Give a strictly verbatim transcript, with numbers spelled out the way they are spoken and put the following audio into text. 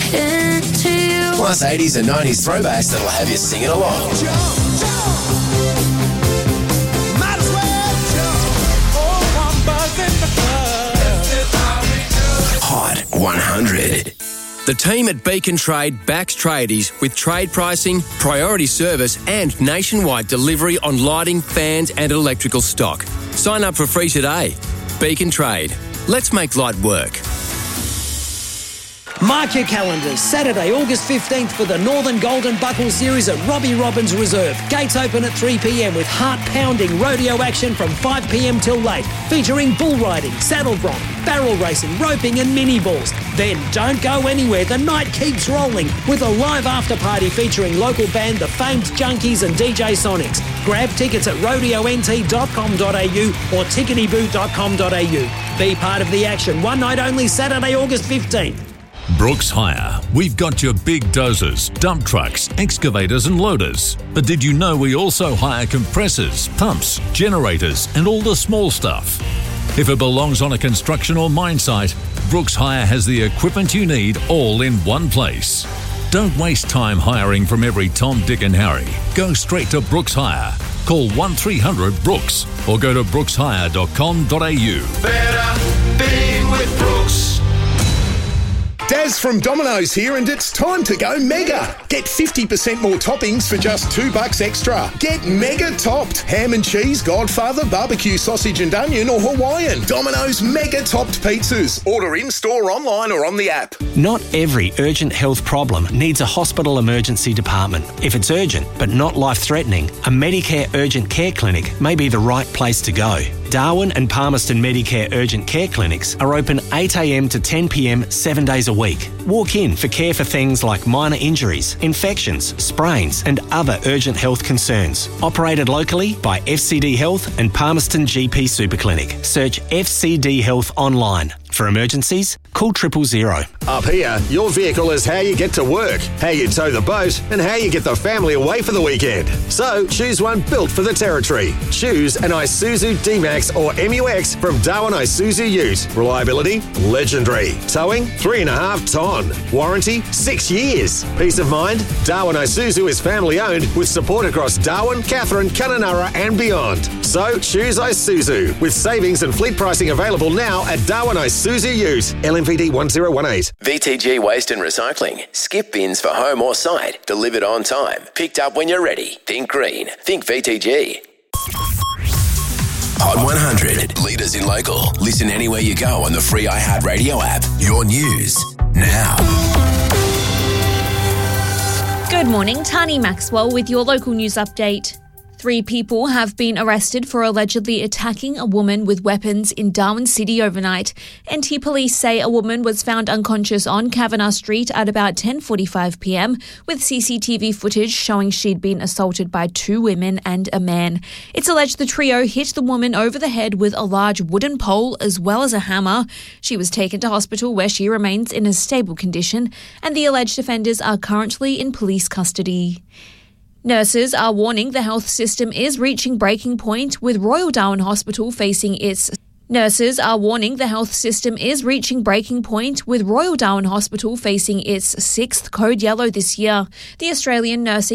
into you. Plus eighties and nineties throwbacks that'll have you singing along. Jump, jump. Might as well jump. Oh, I'm buzzing because this is how we do it. Hot one hundred. The team at Beacon Trade backs tradies with trade pricing, priority service and nationwide delivery on lighting, fans and electrical stock. Sign up for free today. Beacon Trade. Let's make light work. Mark your calendars. Saturday, August fifteenth for the Northern Golden Buckle Series at Robbie Robbins Reserve. Gates open at three p.m. with heart-pounding rodeo action from five p.m. till late, featuring bull riding, saddle bronc, barrel racing, roping and mini balls. Then don't go anywhere. The night keeps rolling with a live after-party featuring local band The Famed Junkies and D J Sonics. Grab tickets at rodeo n t dot com dot a u or ticketyboo dot com dot a u. Be part of the action. One night only, Saturday, August fifteenth. Brooks Hire. We've got your big dozers, dump trucks, excavators and loaders. But did you know we also hire compressors, pumps, generators and all the small stuff? If it belongs on a construction or mine site, Brooks Hire has the equipment you need all in one place. Don't waste time hiring from every Tom, Dick and Harry. Go straight to Brooks Hire. Call one three hundred Brooks or go to brooks hire dot com dot a u. Better being with Brooks. Daz from Domino's here, and it's time to go mega. Get fifty percent more toppings for just two bucks extra. Get mega topped. Ham and cheese, Godfather, barbecue sausage and onion or Hawaiian. Domino's mega topped pizzas. Order in-store, online or on the app. Not every urgent health problem needs a hospital emergency department. If it's urgent but not life-threatening, a Medicare Urgent Care Clinic may be the right place to go. Darwin and Palmerston Medicare Urgent Care Clinics are open eight a.m. to ten p.m. seven days a week. Walk in for care for things like minor injuries, infections, sprains and other urgent health concerns. Operated locally by F C D Health and Palmerston G P Superclinic. Search F C D Health online. For emergencies, call triple zero. Up here, your vehicle is how you get to work, how you tow the boat, and how you get the family away for the weekend. So choose one built for the territory. Choose an Isuzu D-Max or M U X from Darwin Isuzu Ute. Reliability, legendary. Towing, three and a half ton. Warranty, six years. Peace of mind, Darwin Isuzu is family owned with support across Darwin, Katherine, Kununurra and beyond. So choose Isuzu with savings and fleet pricing available now at Darwin Isuzu Ute. L M V D one zero one eight. V T G Waste and Recycling. Skip bins for home or site. Delivered on time. Picked up when you're ready. Think green. Think V T G. Hot one hundred. Leaders in local. Listen anywhere you go on the free iHeartRadio app. Your news now. Good morning, Tani Maxwell with your local news update. Three people have been arrested for allegedly attacking a woman with weapons in Darwin City overnight. N T police say a woman was found unconscious on Kavanagh Street at about ten forty-five p.m, with C C T V footage showing she'd been assaulted by two women and a man. It's alleged the trio hit the woman over the head with a large wooden pole as well as a hammer. She was taken to hospital where she remains in a stable condition, and the alleged offenders are currently in police custody. Nurses are warning the health system is reaching breaking point with Royal Darwin Hospital facing its Nurses are warning the health system is reaching breaking point with Royal Darwin Hospital facing its sixth code yellow this year. The Australian Nursing